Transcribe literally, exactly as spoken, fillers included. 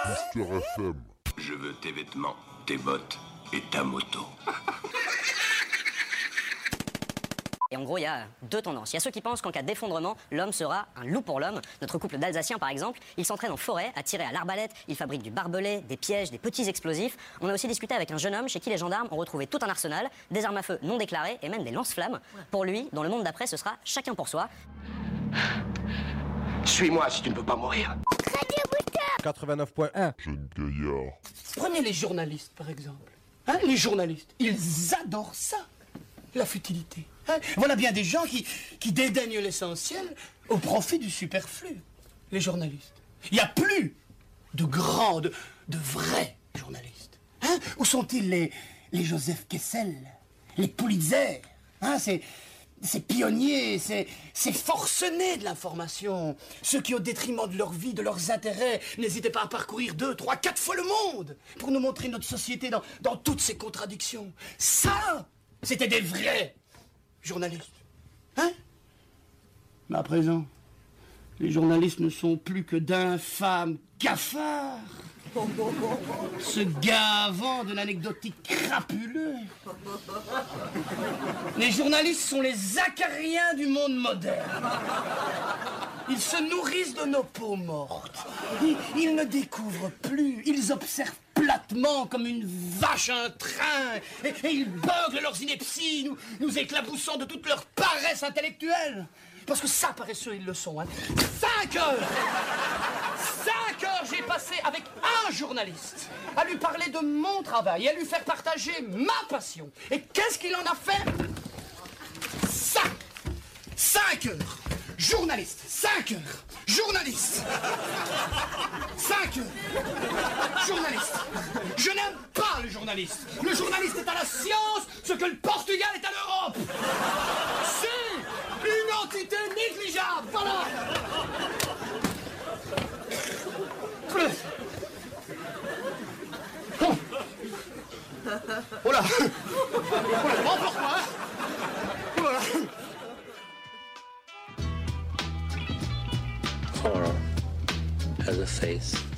Booster F M. Je veux tes vêtements, tes bottes et ta moto. Et en gros, il y a deux tendances. Il y a ceux qui pensent qu'en cas d'effondrement, l'homme sera un loup pour l'homme. Notre couple d'Alsaciens, par exemple, ils s'entraînent en forêt à tirer à l'arbalète, ils fabriquent du barbelé, des pièges, des petits explosifs. On a aussi discuté avec un jeune homme chez qui les gendarmes ont retrouvé tout un arsenal, des armes à feu non déclarées et même des lance-flammes. Pour lui, dans le monde d'après, ce sera chacun pour soi. Suis-moi si tu ne peux pas mourir. quatre-vingt-neuf point un. Jeune gaillard. Prenez les journalistes, par exemple. Hein, les journalistes, ils adorent ça, la futilité. Hein, voilà bien des gens qui, qui dédaignent l'essentiel au profit du superflu. Les journalistes. Il n'y a plus de grands, de, de vrais journalistes. Hein, où sont-ils les, les Joseph Kessel, les Pulitzer, hein, ces, ces pionniers, ces, ces forcenés de l'information, ceux qui, au détriment de leur vie, de leurs intérêts, n'hésitaient pas à parcourir deux, trois, quatre fois le monde pour nous montrer notre société dans, dans toutes ses contradictions. Ça, c'était des vrais journalistes. Hein? Mais à présent, les journalistes ne sont plus que d'infâmes cafards, se gavant de l'anecdotique crapuleux. Les journalistes sont les acariens du monde moderne. Ils se nourrissent de nos peaux mortes. Ils, ils ne découvrent plus, ils observent platement comme une vache un train, et, et ils beuglent leurs inepties, nous, nous éclaboussant de toute leur paresse intellectuelle. Parce que ça, paresseux, ils le sont. Hein. Cinq heures Cinq heures j'ai passé avec un journaliste à lui parler de mon travail et à lui faire partager ma passion. Et qu'est-ce qu'il en a fait? Ça Cinq heures Journaliste, cinq heures Journaliste Cinq heures Journaliste. Je n'aime pas le journaliste. Le journaliste est à la science ce que le Portugal est à l'Europe. C'est une entité négligeable. Voilà. Oh, oh là. Oh là, emporte-moi, hein. Oh là. Horror has a face.